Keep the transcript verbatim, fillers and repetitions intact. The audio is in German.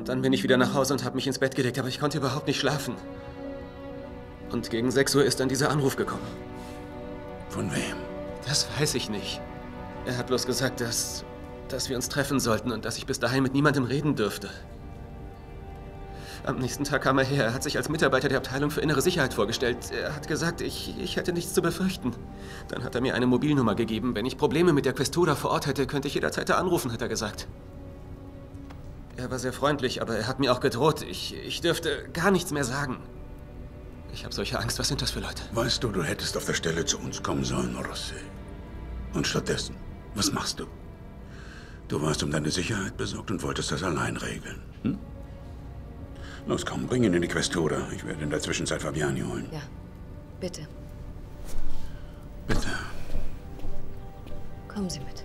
dann bin ich wieder nach Hause und habe mich ins Bett gelegt, aber ich konnte überhaupt nicht schlafen. Und gegen sechs Uhr ist dann dieser Anruf gekommen. Von wem? Das weiß ich nicht. Er hat bloß gesagt, dass, dass wir uns treffen sollten und dass ich bis dahin mit niemandem reden dürfte. Am nächsten Tag kam er her. Er hat sich als Mitarbeiter der Abteilung für innere Sicherheit vorgestellt. Er hat gesagt, ich, ich hätte nichts zu befürchten. Dann hat er mir eine Mobilnummer gegeben. Wenn ich Probleme mit der Questura vor Ort hätte, könnte ich jederzeit da anrufen, hat er gesagt. Er war sehr freundlich, aber er hat mir auch gedroht. Ich, ich dürfte gar nichts mehr sagen. Ich habe solche Angst. Was sind das für Leute? Weißt du, du hättest auf der Stelle zu uns kommen sollen, Rossi. Und stattdessen, was machst du? Du warst um deine Sicherheit besorgt und wolltest das allein regeln. Hm? Los, komm, bring ihn in die Questura. Ich werde in der Zwischenzeit Fabiani holen. Ja, bitte. Bitte. Kommen Sie mit.